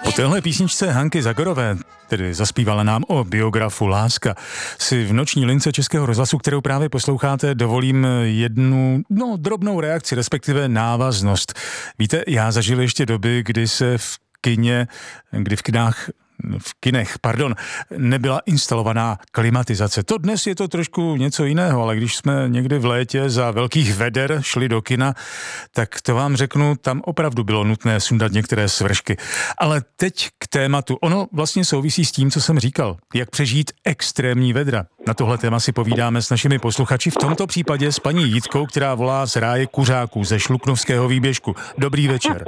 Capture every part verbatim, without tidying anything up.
Po téhle písničce Hanky Zagorové, tedy zaspívala nám o biografu Láska, si v noční lince Českého rozhlasu, kterou právě posloucháte, dovolím jednu, no, drobnou reakci, respektive návaznost. Víte, já zažil ještě doby, kdy se v kině, kdy v kinách v kinech, pardon, nebyla instalovaná klimatizace. To dnes je to trošku něco jiného, ale když jsme někdy v létě za velkých veder šli do kina, tak to vám řeknu, tam opravdu bylo nutné sundat některé svršky. Ale teď k tématu. Ono vlastně souvisí s tím, co jsem říkal. Jak přežít extrémní vedra. Na tohle téma si povídáme s našimi posluchači, v tomto případě s paní Jitkou, která volá z ráje kuřáků ze Šluknovského výběžku. Dobrý večer.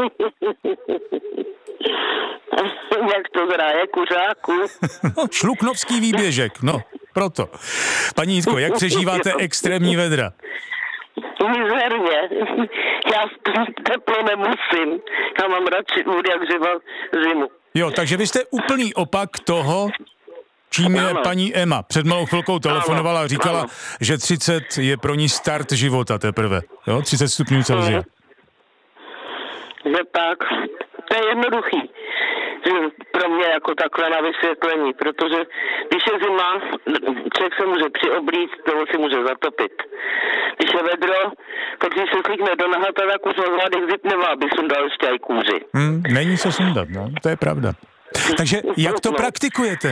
Jak to zráje kuřáků? No, Šluknovský výběžek, no, proto. Paní Jitko, jak přežíváte extrémní vedra? Mizerně. Já teplo nemusím. Já mám radši úd, jak živa zimu. Jo, takže vy jste úplný opak toho, čím je ano. Paní Emma. Před malou chvilkou telefonovala a říkala, ano. že třicet je pro ní start života teprve. Jo, třicet stupňů Celsia. Že tak, to je jednoduchý. Pro mě jako takhle na vysvětlení, protože když je zima, člověk se může přioblíct, nebo si může zatopit. Když je vedro, tak když se slíkne do nahata, tak už zvládek zip nemá, aby sundal ještě aj kůži. Hmm, není co sundat, no, to je pravda. Takže jak to praktikujete?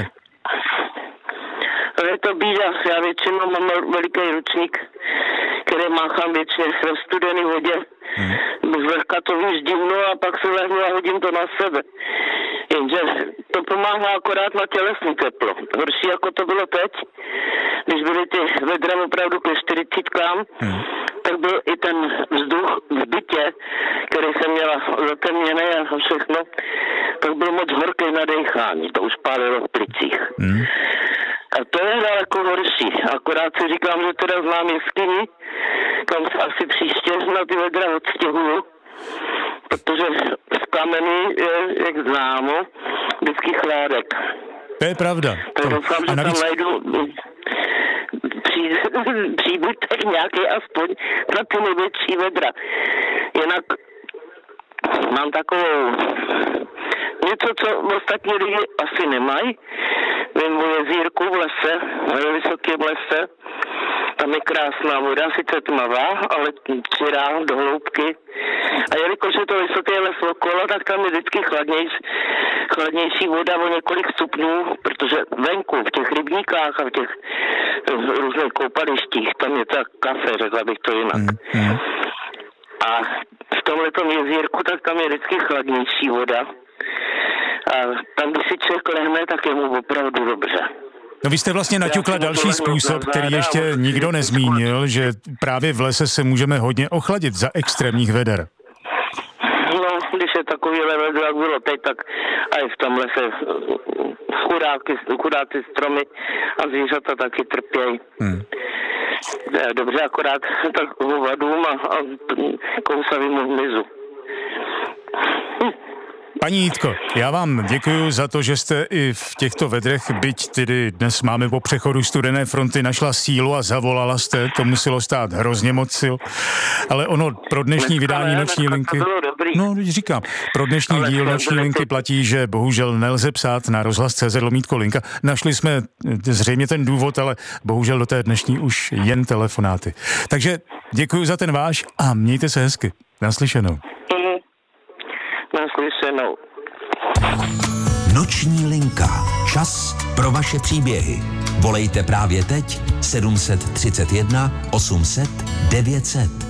Je to bída, já většinou mám veliký ručník, který máchám většině v studený vodě. Hmm. Zlehka to vyždívnu a pak se lehnu a hodím to na sebe. Jenže to pomáhá akorát na tělesný teplo. Horší jako to bylo teď, když byly ty vedra opravdu ke čtyřicítkám, hmm. tak byl i ten vzduch v bytě, který jsem měla zatemněný a všechno, tak byl moc horký na dechání. To už pálilo v plicích. Hmm. A to je daleko horší. Akorát si říkám, že teda znám jeskyni, kam se asi příště na ty vedra odstěhuju, protože z kameny je, jak známo, vždycky chládek. To je pravda. Tak doufám, že navíc... tam najdu pří, příbytek nějaký aspoň na ty největší vedra. Jinak mám takovou něco, co ostatní lidi asi nemají. Vím o jezírku v lese, ve vysokém lese. Tam je krásná voda, sice tmavá, ale čirá do hloubky. A jelikož je to vysoký les okolo, tak tam je vždycky chladnější, chladnější voda o několik stupňů, protože venku, v těch rybníkách a v těch různých koupalištích, tam je ta kafe, řekla bych to jinak. Mm, mm. A v tomhletom jezírku, tak tam je vždycky chladnější voda. A tam, když si člověk lehne, tak je mu opravdu dobře. No vy jste vlastně naťukla další způsob, který ještě nikdo nezmínil, že právě v lese se můžeme hodně ochladit za extrémních veder. No, když je takovýhle vedro, jak bylo teď, tak a i v tom lese chudáky, chudáci stromy a zvířata taky trpějí. Hmm. Dobře, akorát tak hovadům a, a kousavým hmyzu. Hm. Paní Jitko, já vám děkuji za to, že jste i v těchto vedrech, byť tedy dnes máme po přechodu studené fronty, našla sílu a zavolala jste, to muselo stát hrozně moc sil, ale ono pro dnešní vydání Noční linky, no říkám, pro dnešní díl Noční linky platí, že bohužel nelze psát na rozhlas tečka cé zet lomítko linka. Našli jsme zřejmě ten důvod, ale bohužel do té dnešní už jen telefonáty. Takže děkuji za ten váš a mějte se hezky. Naslyšenou. Naslyšenou. Noční linka. Čas pro vaše příběhy. Volejte právě teď sedm set třicet jedna osm set devět set.